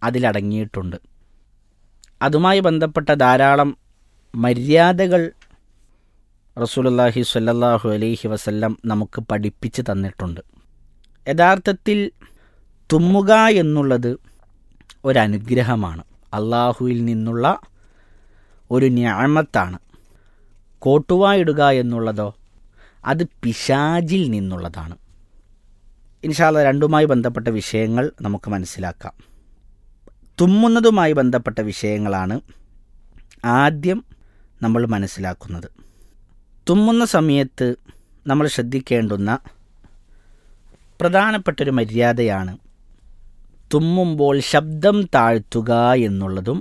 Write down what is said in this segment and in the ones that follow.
അതിലടങ്ങിയിട്ടുണ്ട്. അതുമായി ബന്ധപ്പെട്ട ധാരാളം മര്യാദകൾ റസൂലുള്ളാഹി സ്വല്ലല്ലാഹു അലൈഹി വസല്ലം നമുക്ക് പഠിപ്പിച്ച് തന്നിട്ടുണ്ട്. യഥാർത്ഥത്തിൽ തുമ്മുക എന്നുള്ളത് ഒരനുഗ്രഹമാണ്, അള്ളാഹുവിൽ നിന്നുള്ള ഒരു നിഅമത്താണ്. കോട്ടുവായിടുക എന്നുള്ളതോ അത് പിശാചിൽ നിന്നുള്ളതാണ്. ഇൻഷാ അല്ലാഹ് രണ്ടുമായി ബന്ധപ്പെട്ട വിഷയങ്ങൾ നമുക്ക് മനസ്സിലാക്കാം. തുമ്മുന്നതുമായി ബന്ധപ്പെട്ട വിഷയങ്ങളാണ് ആദ്യം നമ്മൾ മനസ്സിലാക്കുന്നത്. തുമ്മുന്ന സമയത്ത് നമ്മൾ ശ്രദ്ധിക്കേണ്ടുന്ന പ്രധാനപ്പെട്ടൊരു മര്യാദയാണ് തുമ്മുമ്പോൾ ശബ്ദം താഴ്ത്തുക എന്നുള്ളതും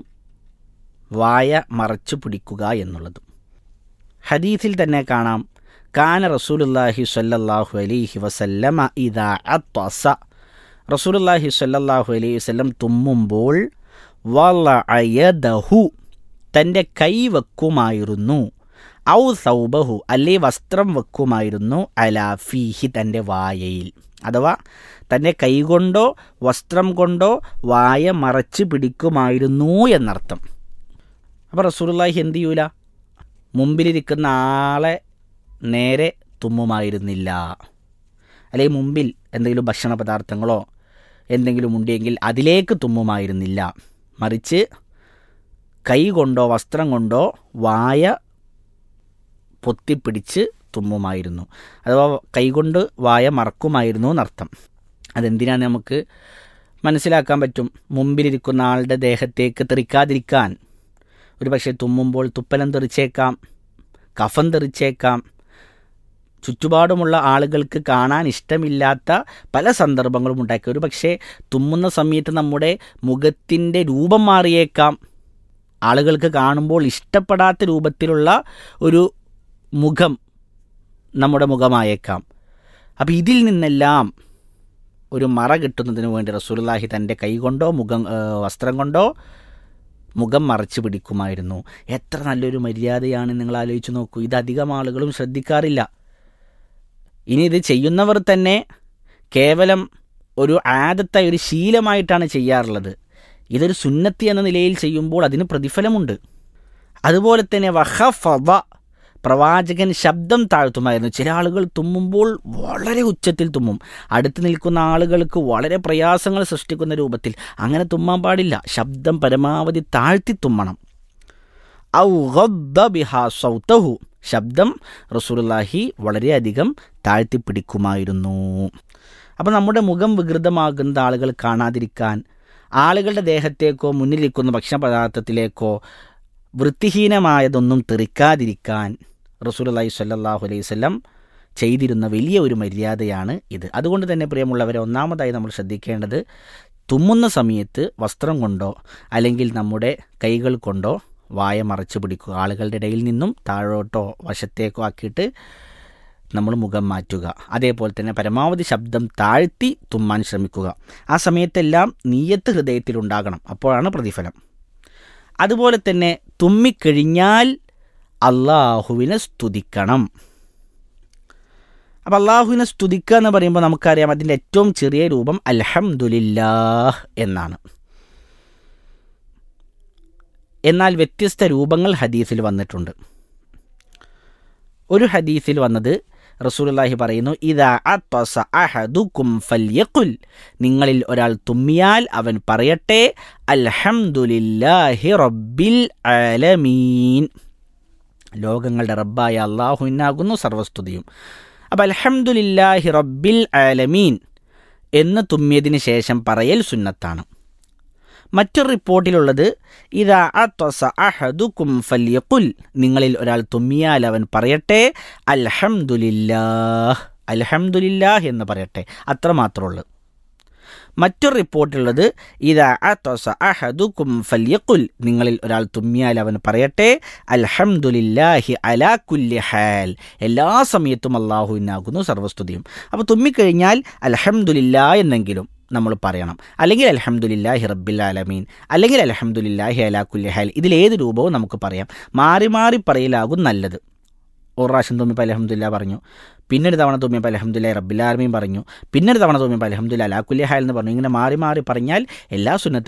വായ മറച്ചു പിടിക്കുക എന്നുള്ളതും. ഹദീസിൽ തന്നെ കാണാം, കാന റസൂലുള്ളാഹി സ്വല്ലല്ലാഹു അലൈഹി വസല്ലമ ഇദാ അത്വസ, റസൂലുള്ളാഹി സ്വല്ലല്ലാഹു അലൈഹി വസല്ലം തുമ്മുമ്പോൾ വളഅ യദഹു, തൻ്റെ കൈ വെക്കുമായിരുന്നു, ഔ സൗബഹു, അല്ലെ വസ്ത്രം വെക്കുമായിരുന്നു, അലാ ഫീഹി, തൻ്റെ വായയിൽ. അഥവാ തൻ്റെ കൈകൊണ്ടോ വസ്ത്രം കൊണ്ടോ വായ മറച്ച് പിടിക്കുമായിരുന്നു എന്നർത്ഥം. അപ്പോൾ റസൂലുള്ളാഹി എന്ത് ചെയ്യൂല, മുമ്പിലിരിക്കുന്ന ആളെ നേരെ തുമ്മുമായിരുന്നില്ല, അല്ലെങ്കിൽ മുമ്പിൽ എന്തെങ്കിലും ഭക്ഷണ പദാർത്ഥങ്ങളോ എന്തെങ്കിലും ഉണ്ടെങ്കിൽ അതിലേക്ക് തുമ്മുമായിരുന്നില്ല. മറിച്ച് കൈ കൊണ്ടോ വസ്ത്രം കൊണ്ടോ വായ പൊത്തിപ്പിടിച്ച് തുമ്മുമായിരുന്നു, അഥവാ കൈകൊണ്ട് വായ മറക്കുമായിരുന്നു എന്നർത്ഥം. അതെന്തിനാണ് നമുക്ക് മനസ്സിലാക്കാൻ പറ്റും. മുമ്പിലിരിക്കുന്ന ആളുടെ ദേഹത്തേക്ക് തെറിക്കാതിരിക്കാൻ. ഒരു പക്ഷേ തുമ്മുമ്പോൾ തുപ്പലം തെറിച്ചേക്കാം, കഫം തെറിച്ചേക്കാം. ചുറ്റുപാടുമുള്ള ആളുകൾക്ക് കാണാൻ ഇഷ്ടമില്ലാത്ത പല സന്ദർഭങ്ങളും ഉണ്ടാക്കി. ഒരു പക്ഷേ തുമ്മുന്ന സമയത്ത് നമ്മുടെ മുഖത്തിൻ്റെ രൂപം മാറിയേക്കാം. ആളുകൾക്ക് കാണുമ്പോൾ ഇഷ്ടപ്പെടാത്ത രൂപത്തിലുള്ള ഒരു മുഖം നമ്മുടെ മുഖമായേക്കാം. അപ്പോൾ ഇതിൽ നിന്നെല്ലാം ഒരു മറ കിട്ടുന്നതിന് വേണ്ടി റസൂലുള്ളാഹി തൻ്റെ കൈ കൊണ്ടോ വസ്ത്രം കൊണ്ടോ മുഖം മറച്ചു പിടിക്കുമായിരുന്നു. എത്ര നല്ലൊരു മര്യാദയാണ്, നിങ്ങൾ ആലോചിച്ച് നോക്കൂ. ഇതധികം ആളുകളും ശ്രദ്ധിക്കാറില്ല. ഇനി ഇത് ചെയ്യുന്നവർ തന്നെ കേവലം ഒരു ആദത്തായി, ഒരു ശീലമായിട്ടാണ് ചെയ്യാറുള്ളത്. ഇതൊരു സുന്നത്തി എന്ന നിലയിൽ ചെയ്യുമ്പോൾ അതിന് പ്രതിഫലമുണ്ട്. അതുപോലെ തന്നെ വഖഫദ, പ്രവാചകൻ ശബ്ദം താഴ്ത്തുമായിരുന്നു. ചില ആളുകൾ തുമ്മുമ്പോൾ വളരെ ഉച്ചത്തിൽ തുമ്മും, അടുത്ത് നിൽക്കുന്ന ആളുകൾക്ക് വളരെ പ്രയാസങ്ങൾ സൃഷ്ടിക്കുന്ന രൂപത്തിൽ. അങ്ങനെ തുമ്മാൻ പാടില്ല. ശബ്ദം പരമാവധി താഴ്ത്തി തുമ്മണം. ഔ ഗദ്ദ ബിഹാ സൗതഹു, ശബ്ദം റസൂലുള്ളാഹി വളരെയധികം താഴ്ത്തിപ്പിടിക്കുമായിരുന്നു. അപ്പോൾ നമ്മുടെ മുഖം വികൃതമാകുന്ന ആളുകൾ കാണാതിരിക്കാൻ, ആളുകളുടെ ദേഹത്തേക്കോ മുന്നിലിരിക്കുന്ന ഭക്ഷണപദാർത്ഥത്തിലേക്കോ വൃത്തിഹീനമായതൊന്നും തെറിക്കാതിരിക്കാൻ റസൂലുള്ളാഹി സ്വല്ലല്ലാഹു അലൈഹി വസല്ലം ചെയ്തിരുന്ന വലിയ ഒരു മര്യാദയാണ് ഇത്. അതുകൊണ്ട് തന്നെ പ്രിയമുള്ളവരെ, ഒന്നാമതായി നമ്മൾ ശ്രദ്ധിക്കേണ്ടത്, തുമ്മുന്ന സമയത്ത് വസ്ത്രം കൊണ്ടോ അല്ലെങ്കിൽ നമ്മുടെ കൈകൾ കൊണ്ടോ വായ മറച്ചു പിടിക്കുക. ആളുകളുടെ ഇടയിൽ നിന്നും താഴോട്ടോ വശത്തേക്കോ ആക്കിയിട്ട് നമ്മൾ മുഖം മാറ്റുക. അതേപോലെ തന്നെ പരമാവധി ശബ്ദം താഴ്ത്തി തുമ്മാൻ ശ്രമിക്കുക. ആ സമയത്തെല്ലാം നിയ്യത്ത് ഹൃദയത്തിലുണ്ടാകണം, അപ്പോഴാണ് പ്രതിഫലം. അതുപോലെ തന്നെ തുമ്മിക്കഴിഞ്ഞാൽ അള്ളാഹുവിനെ സ്തുതിക്കണം. അപ്പം അള്ളാഹുവിനെ സ്തുതിക്കുക എന്ന് പറയുമ്പോൾ നമുക്കറിയാം, അതിൻ്റെ ഏറ്റവും ചെറിയ രൂപം അൽഹംദുലില്ലാഹ് എന്നാണ്. എന്നാൽ വ്യത്യസ്ത രൂപങ്ങൾ ഹദീസിൽ വന്നിട്ടുണ്ട്. ഒരു ഹദീസിൽ വന്നത് റസൂലുള്ളാഹി പറയുന്നു, ഇദാ അത്വസ അഹദുക്കും ഫൽയഖുൽ, നിങ്ങളിൽ ഒരാൾ തുമ്മിയാൽ അവൻ പറയട്ടെ അൽഹംദുലില്ലാഹി റബ്ബിൽ ആലമീൻ, ലോകങ്ങളുടെ റബ്ബായ അല്ലാഹുവിനാകുന്നു സർവസ്തുതിയും. അപ്പോൾ അൽഹംദുലില്ലാഹി റബ്ബിൽ ആലമീൻ എന്ന് തുമ്മിയതിന് ശേഷം പറയൽ സുന്നത്താണ്. മറ്റൊരു റിപ്പോർട്ടിലുള്ളത് ഇദാ അത്വസ അഹദുക്കും ഫൽയഖുൽ, നിങ്ങളിൽ ഒരാൾ തുമ്മിയാൽ അവൻ പറയട്ടെ അൽഹംദുലില്ലാഹ്, അൽഹംദുലില്ലാഹ് എന്ന് പറയട്ടെ, അത്രമാത്രമുള്ളൂ. മറ്റൊരു റിപ്പോർട്ടിലുള്ളത് ഇദാ അത്വസ അഹദുക്കും ഫൽയഖുൽ, നിങ്ങളിൽ ഒരാൾ തുമ്മിയാൽ അവൻ പറയട്ടെ അൽഹംദുലില്ലാഹി അലാ കുല്ലി ഹാൽ, എല്ലാ സമയത്തും അല്ലാഹുവിനാകുന്നു സർവസ്തുതിയും. അപ്പോൾ തുമ്മിക്കഴിഞ്ഞാൽ അൽഹംദുലില്ലാ എന്നെങ്കിലും നമ്മൾ പറയണം, അല്ലെങ്കിൽ അൽഹംദുലില്ലാഹി റബ്ബിൽ ആലമീൻ, അല്ലെങ്കിൽ അൽഹംദുലില്ലാഹി അലാ കുല്ലി ഹാൽ. ഇതിലേത് രൂപവും നമുക്ക് പറയാം. മാറി മാറി പറയലാകും നല്ലത്. ഒരു പ്രാവശ്യം തുമ്മിപ്പോൾ അൽഹംദുലില്ലാ പറഞ്ഞു, പിന്നൊരു തവണ തുമ്മിയപ്പോൾ അൽഹംദുലില്ലാഹി റബ്ബിൽ ആലമീൻ പറഞ്ഞു, പിന്നൊരു തവണ തുമ്മിയപ്പോൾ അൽഹംദുലില്ലാഹി അലാ കുല്ലി ഹാൽ എന്ന് പറഞ്ഞു. ഇങ്ങനെ മാറി മാറി പറഞ്ഞാൽ എല്ലാ സുന്നത്തും